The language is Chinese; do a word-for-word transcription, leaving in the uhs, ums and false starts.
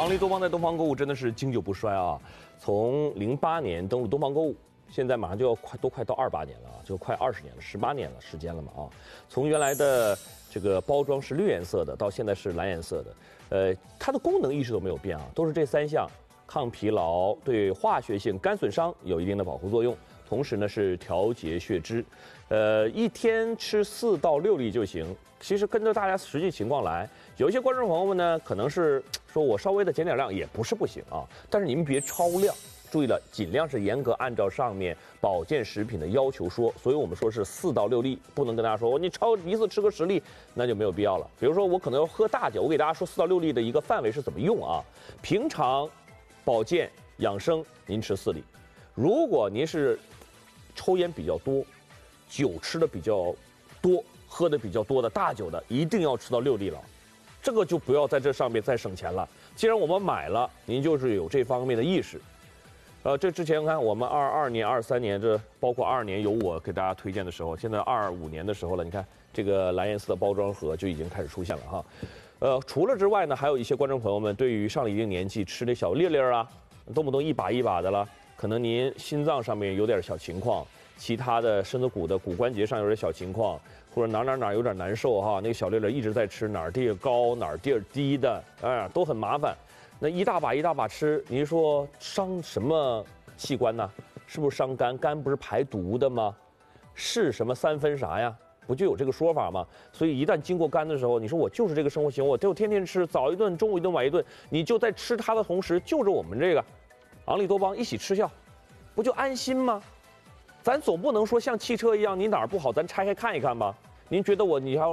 昂立多邦在东方购物真的是经久不衰啊！从零八年登陆东方购物，现在马上就要快都快到二八年了啊，就快二十年了，十八年了时间了嘛啊！从原来的这个包装是绿颜色的，到现在是蓝颜色的，呃，它的功能一直都没有变啊，都是这三项：抗疲劳，对化学性肝损伤有一定的保护作用。 同时呢是调节血脂，呃，一天吃四到六粒就行。其实跟着大家实际情况来，有一些观众朋友们呢，可能是说我稍微的减点量也不是不行啊，但是你们别超量。注意了，尽量是严格按照上面保健食品的要求说。所以我们说是四到六粒，不能跟大家说你超一次吃个十粒，那就没有必要了。比如说我可能要喝大酒，我给大家说四到六粒的一个范围是怎么用啊？平常保健养生您吃四粒，如果您是 抽烟比较多，酒吃的比较多，喝的比较多的大酒的，一定要吃到六粒了。这个就不要在这上面再省钱了。既然我们买了，您就是有这方面的意识。呃，这之前看我们二二年、二三年，这包括二二年有我给大家推荐的时候，现在二五年的时候了，你看这个蓝颜色的包装盒就已经开始出现了哈。呃，除了之外呢，还有一些观众朋友们对于上了一定年纪吃的小粒粒啊，动不动一把一把的了。 可能您心脏上面有点小情况，其他的身子骨的骨关节上有点小情况，或者哪哪哪有点难受哈，那个小粒粒一直在吃，哪儿地儿高哪儿地儿低的，哎，都很麻烦。那一大把一大把吃，您说伤什么器官呢？是不是伤肝？肝不是排毒的吗？是什么三分啥呀？不就有这个说法吗？所以一旦经过肝的时候，你说我就是这个生活习惯，我就天天吃，早一顿、中午一顿、晚一顿，你就在吃它的同时，就着我们这个。 昂立多邦一起吃效，不就安心吗？咱总不能说像汽车一样，你哪儿不好咱拆开看一看吧？您觉得我你要